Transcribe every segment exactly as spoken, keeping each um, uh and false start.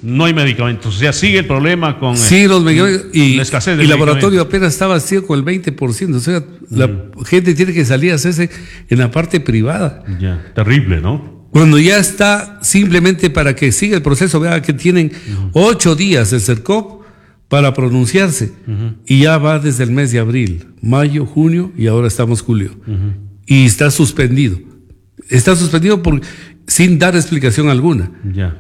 no hay medicamentos. O sea, sigue el problema con sí, eh, los medicamentos y, la escasez de y el laboratorio apenas estaba vacío con el veinte por ciento. O sea, mm. la gente tiene que salir a hacerse en la parte privada. Ya, terrible, ¿no? Cuando ya está simplemente para que siga el proceso, vea que tienen uh-huh. ocho días el CERCOP para pronunciarse uh-huh. y ya va desde el mes de abril, mayo, junio y ahora estamos julio. Uh-huh. Y está suspendido. Está suspendido por, sin dar explicación alguna. Ya.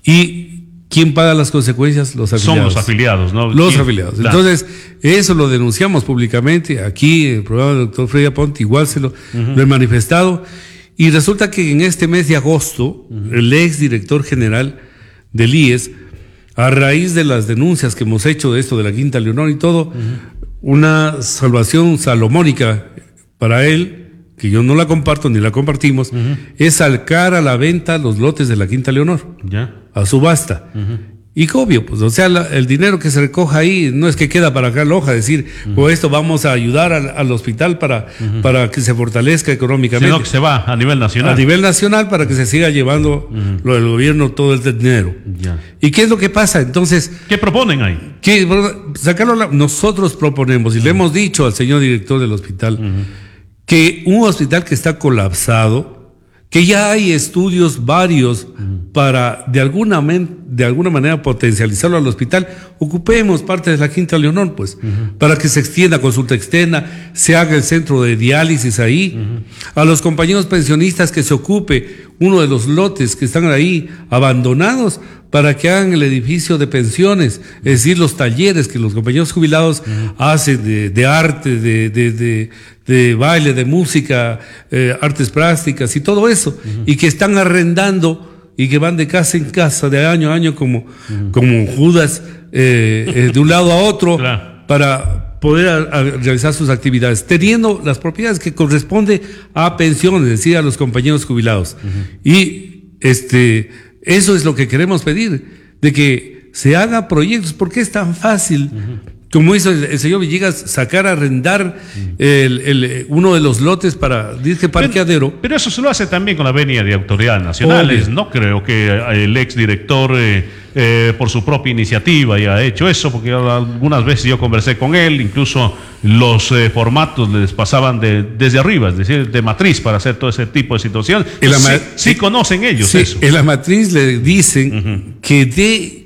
¿Y quién paga las consecuencias? Los afiliados. Son los afiliados, ¿no? Los ¿Quién? afiliados. Claro. Entonces, eso lo denunciamos públicamente. Aquí, en el programa del doctor Freddy Aponte, igual se lo, uh-huh. lo he manifestado. Y resulta que en este mes de agosto, uh-huh. el ex director general del I E S, a raíz de las denuncias que hemos hecho de esto de la Quinta Leonor y todo, uh-huh. una salvación salomónica para él, que yo no la comparto ni la compartimos, uh-huh. es sacar a la venta los lotes de la Quinta Leonor, ¿ya? A subasta. Uh-huh. Y obvio, pues, o sea, la, el dinero que se recoja ahí no es que queda para acá la hoja, decir, uh-huh. con esto vamos a ayudar al, al hospital para, uh-huh. para que se fortalezca económicamente. Sino que se va a nivel nacional. A nivel nacional para que se siga llevando uh-huh. lo del gobierno todo el dinero. Ya. ¿Y qué es lo que pasa? Entonces, ¿qué proponen ahí? ¿qué, sacarlo la, nosotros proponemos, y uh-huh. le hemos dicho al señor director del hospital, uh-huh. que un hospital que está colapsado, que ya hay estudios varios uh-huh. para de alguna, men, de alguna manera potencializarlo al hospital, ocupemos parte de la Quinta Leonor, pues, uh-huh. para que se extienda consulta externa, se haga el centro de diálisis ahí, uh-huh. a los compañeros pensionistas que se ocupe uno de los lotes que están ahí abandonados para que hagan el edificio de pensiones, es decir, los talleres que los compañeros jubilados uh-huh. hacen de, de arte, de, de, de, de baile, de música, eh, artes plásticas y todo eso, uh-huh. y que están arrendando y que van de casa en casa, de año a año, como, uh-huh. como Judas, eh, eh, de un lado a otro, claro. para poder a, a realizar sus actividades, teniendo las propiedades que corresponde a pensiones, es decir, a los compañeros jubilados. Uh-huh. Y este, eso es lo que queremos pedir, de que se haga proyectos, porque es tan fácil, uh-huh. como hizo el, el señor Villegas, sacar a arrendar uh-huh. el, el, uno de los lotes para, dice, parqueadero. Pero, pero eso se lo hace también con la venia de autoridades nacionales. Obvio. No creo que el exdirector, eh, eh, por su propia iniciativa, haya hecho eso, porque algunas veces yo conversé con él, incluso los eh, formatos les pasaban de, desde arriba, es decir, de matriz, para hacer todo ese tipo de situaciones. Sí, sí conocen ellos sí, eso. En la matriz le dicen uh-huh. que de...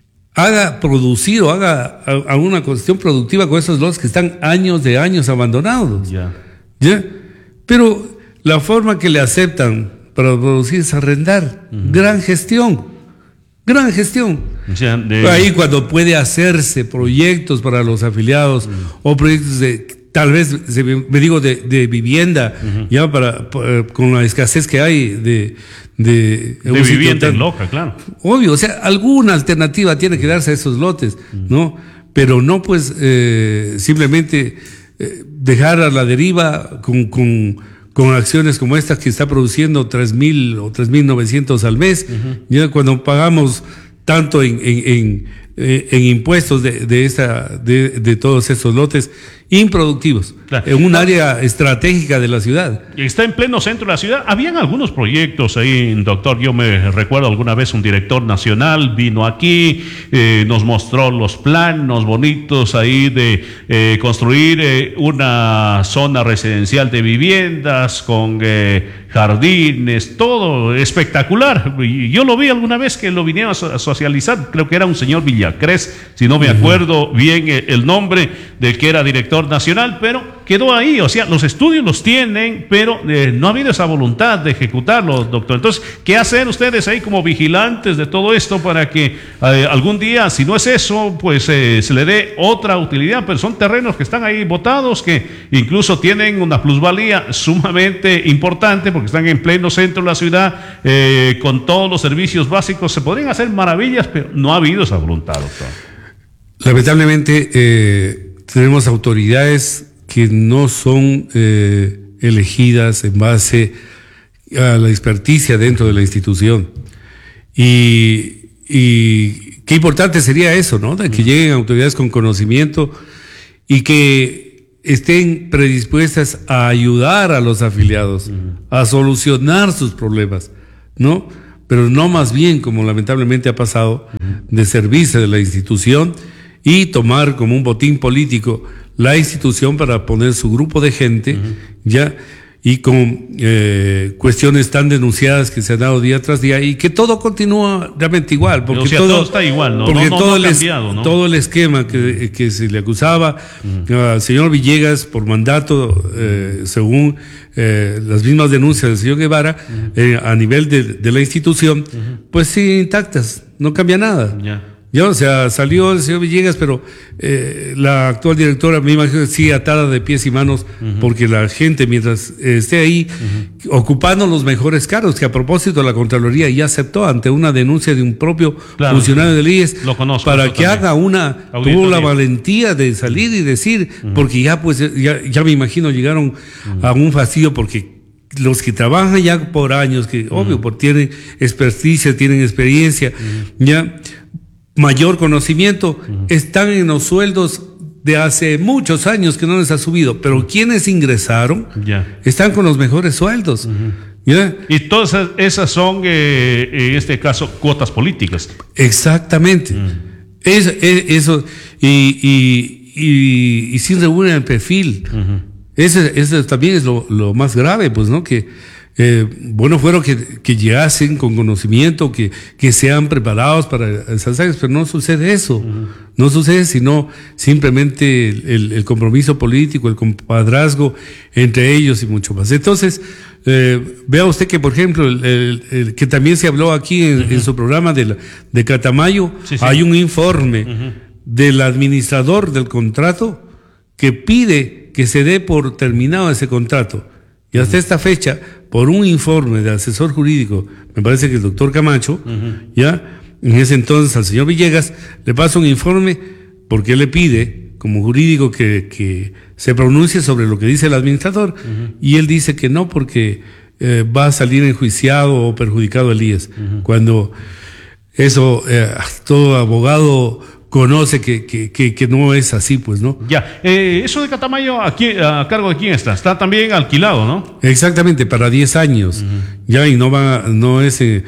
haga producir o haga alguna cuestión productiva con esos lotes que están años de años abandonados. Ya. ¿Ya? Pero la forma que le aceptan para producir es arrendar. Uh-huh. Gran gestión. Gran gestión. O sea, de... Ahí cuando puede hacerse proyectos para los afiliados uh-huh. o proyectos de, tal vez, me digo, de, de vivienda, uh-huh. ya para, para, con la escasez que hay de... De, de vivienda tan, loca, claro. Obvio, o sea, alguna alternativa tiene que darse a esos lotes, ¿no? Pero no, pues, eh, simplemente eh, dejar a la deriva con, con, con acciones como estas que está produciendo tres mil o tres mil novecientos al mes, uh-huh. ya cuando pagamos tanto en, en, en, en impuestos de, de, esta, de, de todos esos lotes improductivos, claro. en un área estratégica de la ciudad. Está en pleno centro de la ciudad. Habían algunos proyectos ahí, doctor. Yo me recuerdo alguna vez un director nacional vino aquí, eh, nos mostró los planos bonitos ahí de eh, construir eh, una zona residencial de viviendas con eh, jardines, todo espectacular. Y yo lo vi alguna vez que lo vinieron a socializar, creo que era un señor Villacrés, si no me acuerdo uh-huh. bien el nombre del que era director nacional, pero quedó ahí. O sea, los estudios los tienen, pero eh, no ha habido esa voluntad de ejecutarlo, doctor. Entonces, ¿qué hacen ustedes ahí como vigilantes de todo esto para que eh, algún día, si no es eso, pues eh, se le dé otra utilidad? Pero son terrenos que están ahí botados, que incluso tienen una plusvalía sumamente importante porque están en pleno centro de la ciudad, eh, con todos los servicios básicos. Se podrían hacer maravillas, pero no ha habido esa voluntad, doctor. Lamentablemente, eh, tenemos autoridades que no son eh, elegidas en base a la experticia dentro de la institución. Y, y qué importante sería eso, ¿no? De que lleguen autoridades con conocimiento y que estén predispuestas a ayudar a los afiliados, a solucionar sus problemas, ¿no? Pero no más bien, como lamentablemente ha pasado, de servirse de la institución y tomar como un botín político la institución para poner su grupo de gente, uh-huh. ya, y con eh, cuestiones tan denunciadas que se han dado día tras día y que todo continúa realmente igual, porque o sea, todo, todo está igual, ¿no? Porque no, no, todo, no el, cambiado, ¿no? todo el esquema que, que se le acusaba uh-huh. al señor Villegas por mandato, eh, según eh, las mismas denuncias del señor Guevara, uh-huh. eh, a nivel de, de la institución, uh-huh. pues sí, intactas, no cambia nada. Yeah. Ya, o sea, salió el señor Villegas, pero eh, la actual directora, me imagino, sí atada de pies y manos, uh-huh. porque la gente, mientras eh, esté ahí, uh-huh. ocupando los mejores cargos, que a propósito la Contraloría ya aceptó ante una denuncia de un propio claro, funcionario del I E S, lo conozco, para que también. haga una, Auditoría. tuvo la valentía de salir y decir, uh-huh. porque ya, pues, ya, ya me imagino, llegaron uh-huh. a un fastidio, porque los que trabajan ya por años, que uh-huh. obvio, por tienen experticia, tienen experiencia, uh-huh. ya, mayor conocimiento, uh-huh. están en los sueldos de hace muchos años que no les ha subido, pero quienes ingresaron yeah. están con los mejores sueldos. Uh-huh. ¿Ya? Y todas esas son, eh, en este caso, cuotas políticas. Exactamente. Uh-huh. Es, es, eso, y, y, y, y sin reunir el perfil. Uh-huh. Ese, ese también es lo, lo más grave, pues, ¿no? Que Eh, bueno, fueron que, que llegasen con conocimiento, que, que sean preparados para esas áreas, pero no sucede eso. Uh-huh. No sucede sino simplemente el, el, el compromiso político, el compadrazgo entre ellos y mucho más. Entonces, eh, vea usted que, por ejemplo, el, el, el, que también se habló aquí en, uh-huh. en su programa de, la, de Catamayo, sí, sí. hay un informe uh-huh. del administrador del contrato que pide que se dé por terminado ese contrato. Y hasta uh-huh. esta fecha, por un informe del asesor jurídico, me parece que el doctor Camacho, uh-huh. ya, en ese entonces al señor Villegas, le pasa un informe porque él le pide, como jurídico, que, que se pronuncie sobre lo que dice el administrador, uh-huh. y él dice que no, porque eh, va a salir enjuiciado o perjudicado el I E S. Uh-huh. Cuando eso, eh, todo abogado conoce que, que, que, que no es así, pues, ¿no? Ya, eh, eso de Catamayo, ¿a, quién, ¿a cargo de quién está? Está también alquilado, ¿no? Exactamente, para diez años, uh-huh. ya, y no va, no es, eh,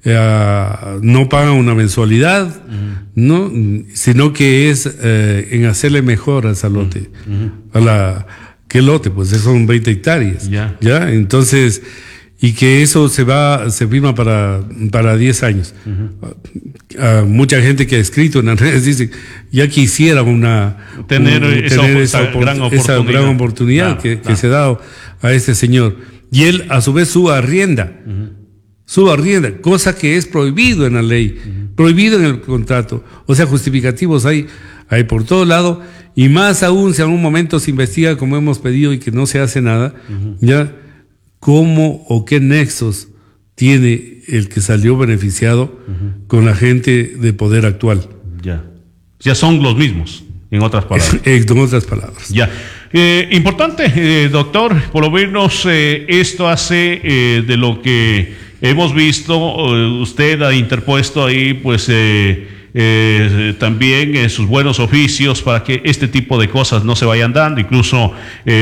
eh, no pagan una mensualidad, uh-huh. no, sino que es eh, en hacerle mejor al lote, uh-huh. a la, ¿qué lote? Pues son veinte hectáreas, yeah. ya, entonces, y que eso se va, se firma para, para diez años. Uh-huh. Uh, mucha gente que ha escrito en las redes dice, ya quisiera una, tener, un, esa, tener esa, esa, gran esa gran oportunidad claro, que, claro. que se ha dado a este señor. Y él, a su vez, su arrienda, uh-huh. su arrienda, cosa que es prohibido en la ley, uh-huh. prohibido en el contrato. O sea, justificativos hay, hay por todo lado, y más aún si en algún momento se investiga como hemos pedido y que no se hace nada, uh-huh. ya, cómo o qué nexos tiene el que salió beneficiado uh-huh. con la gente de poder actual. Ya. Ya son los mismos, en otras palabras. En otras palabras. Ya. Eh, importante, eh, doctor, por lo menos eh, esto hace eh, de lo que hemos visto, eh, usted ha interpuesto ahí, pues, eh, Eh, también eh, sus buenos oficios para que este tipo de cosas no se vayan dando, incluso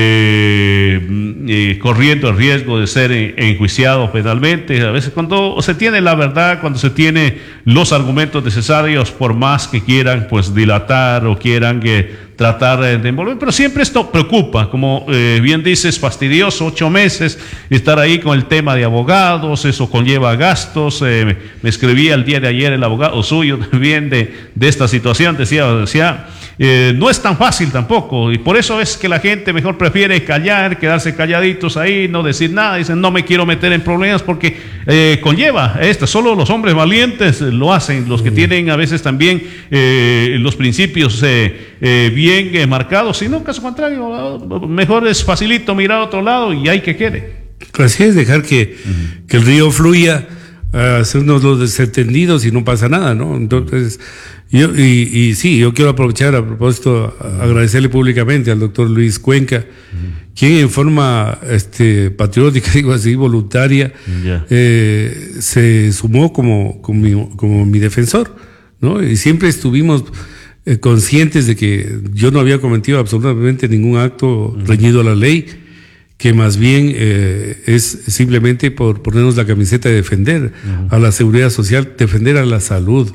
eh, eh, corriendo el riesgo de ser en, enjuiciado penalmente. A veces cuando se tiene la verdad, cuando se tiene los argumentos necesarios, por más que quieran pues dilatar o quieran que tratar de envolver, pero siempre esto preocupa, como eh, bien dices, fastidioso, ocho meses, estar ahí con el tema de abogados, eso conlleva gastos. Eh, me, me escribía el día de ayer el abogado suyo también de, de esta situación, decía, decía eh, no es tan fácil tampoco, y por eso es que la gente mejor prefiere callar, quedarse calladitos ahí, no decir nada, dicen no me quiero meter en problemas porque eh, conlleva esto, solo los hombres valientes lo hacen, los que tienen a veces también eh, los principios eh, eh, bien bien eh, marcado, si no, caso contrario, mejor es facilito mirar a otro lado y hay que quede. Así es, dejar que, uh-huh. que el río fluya, uh, hacernos los desentendidos y no pasa nada, ¿no? Entonces, yo, y, y sí, yo quiero aprovechar a propósito, a agradecerle públicamente al doctor Luis Cuenca, uh-huh. quien en forma este, patriótica, digo así, voluntaria, yeah. eh, se sumó como, como, mi, como mi defensor, ¿no? Y siempre estuvimos Eh, conscientes de que yo no había cometido absolutamente ningún acto uh-huh. reñido a la ley, que más bien eh, es simplemente por ponernos la camiseta de defender uh-huh. a la seguridad social, defender a la salud,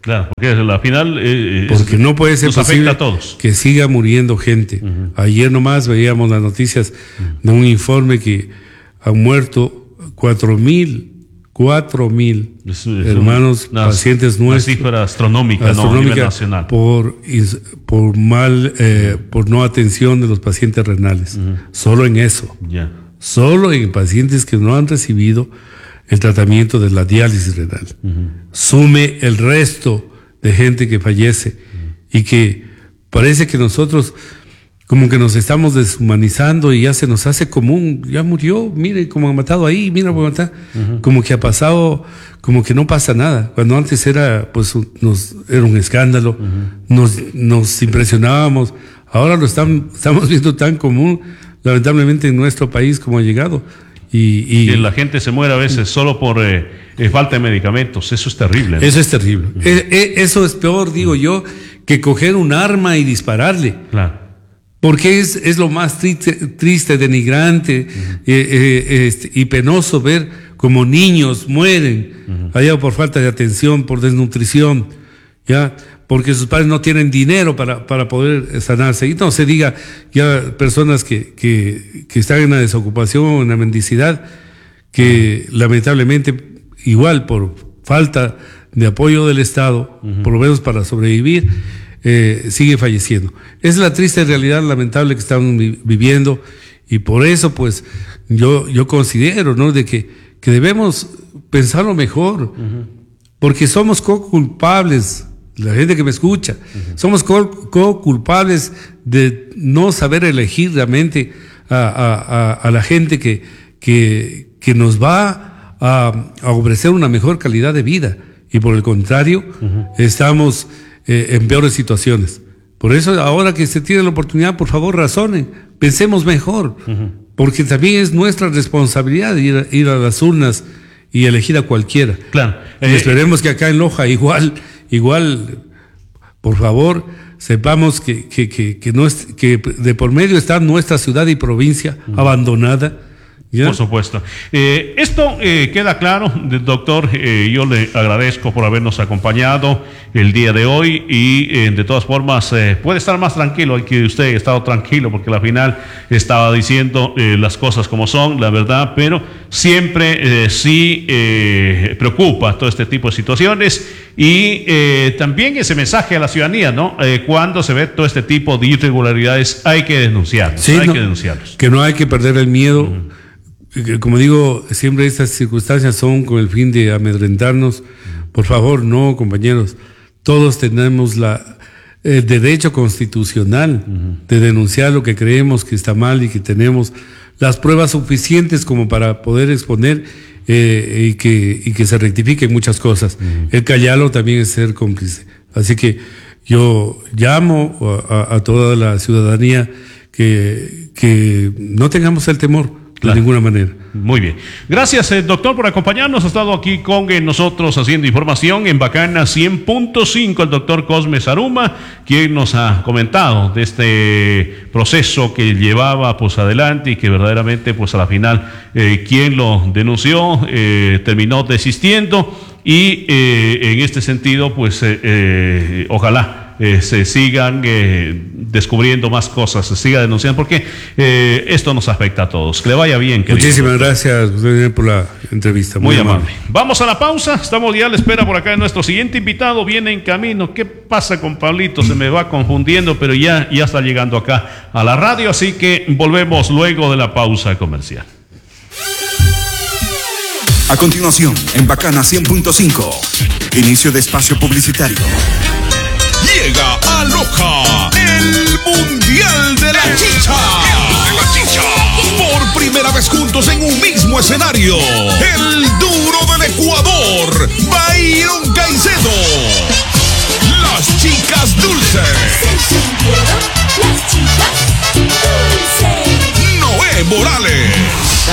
Claro, porque al final eh, porque no puede ser posible a todos. que siga muriendo gente. Uh-huh. Ayer nomás veíamos las noticias uh-huh. de un informe que han muerto cuatro mil cuatro mil hermanos una, pacientes nuestros. Una cifra astronómica, astronómica no, a nivel nacional. Por, por mal, eh, por no atención de los pacientes renales. Uh-huh. Solo en eso. Yeah. Solo en pacientes que no han recibido el tratamiento de la diálisis renal. Uh-huh. Sume el resto de gente que fallece uh-huh. y que parece que nosotros como que nos estamos deshumanizando y ya se nos hace común, ya murió, mire cómo han matado ahí, mira cómo matar, uh-huh. como que ha pasado, como que no pasa nada, cuando antes era, pues, nos, era un escándalo, uh-huh. nos, nos impresionábamos, ahora lo están, estamos viendo tan común, lamentablemente en nuestro país como ha llegado. Y, y que la gente se muere a veces solo por eh, eh, falta de medicamentos, eso es terrible, ¿no? Eso es terrible, uh-huh. eh, eh, eso es peor, digo uh-huh. yo, que coger un arma y dispararle. Claro. Porque es, es lo más triste, triste denigrante uh-huh. eh, eh, este, y penoso ver como niños mueren uh-huh. allá por falta de atención, por desnutrición, ya, porque sus padres no tienen dinero para, para poder sanarse. Y no se diga ya personas que, que, que están en la desocupación, en la mendicidad, que uh-huh. lamentablemente igual por falta de apoyo del Estado, uh-huh. por lo menos para sobrevivir, Eh, sigue falleciendo. Es la triste realidad lamentable que estamos vi- viviendo y por eso pues yo, yo considero, ¿no?, de que, que debemos pensarlo mejor, uh-huh. porque somos co-culpables, la gente que me escucha, uh-huh. somos co- co-culpables de no saber elegir realmente a, a, a, a la gente que, que, que nos va a, a ofrecer una mejor calidad de vida y por el contrario uh-huh. estamos Eh, en peores situaciones. Por eso ahora que se tiene la oportunidad, por favor razonen, pensemos mejor, uh-huh. porque también es nuestra responsabilidad ir a, ir a las urnas y elegir a cualquiera. Claro. Y eh, esperemos que acá en Loja igual, igual, por favor, sepamos que, que, que, que, no es, que de por medio está nuestra ciudad y provincia uh-huh. abandonada. ¿Ya? Por supuesto. Eh, esto eh, queda claro, doctor, eh, yo le agradezco por habernos acompañado el día de hoy y eh, de todas formas eh, puede estar más tranquilo, hay que usted ha estado tranquilo porque al final estaba diciendo eh, las cosas como son, la verdad, pero siempre eh, sí eh, preocupa todo este tipo de situaciones y eh, también ese mensaje a la ciudadanía, ¿no? Eh, cuando se ve todo este tipo de irregularidades hay que denunciarlos, sí, hay no, que denunciarlos. Que no hay que perder el miedo. Uh-huh. Como digo, siempre estas circunstancias son con el fin de amedrentarnos. Por favor, no, compañeros. Todos tenemos la, el derecho constitucional uh-huh. de denunciar lo que creemos que está mal y que tenemos las pruebas suficientes como para poder exponer eh, y, que, y que se rectifiquen muchas cosas. Uh-huh. El callarlo también es ser cómplice. Así que yo llamo a, a, a toda la ciudadanía que, que no tengamos el temor. De claro. ninguna manera. Muy bien. Gracias, eh, doctor, por acompañarnos. Ha estado aquí con eh, nosotros haciendo información en Bacana cien punto cinco, el doctor Cosme Zaruma, quien nos ha comentado de este proceso que llevaba pues adelante y que verdaderamente pues a la final eh, quien lo denunció eh, terminó desistiendo y eh, en este sentido pues eh, eh, ojalá Eh, se sigan eh, descubriendo más cosas, se siga denunciando, porque eh, esto nos afecta a todos. Que le vaya bien, querido. Muchísimas gracias por la entrevista. Muy, Muy amable. amable. Vamos a la pausa, estamos ya a la espera por acá de nuestro siguiente invitado, viene en camino. ¿Qué pasa con Pablito? Se me va confundiendo, pero ya, ya está llegando acá a la radio, así que volvemos luego de la pausa comercial. A continuación, en Bacana cien punto cinco, inicio de espacio publicitario. Llega a Loja el Mundial de la Chicha. De la Chicha. Por primera vez juntos en un mismo escenario.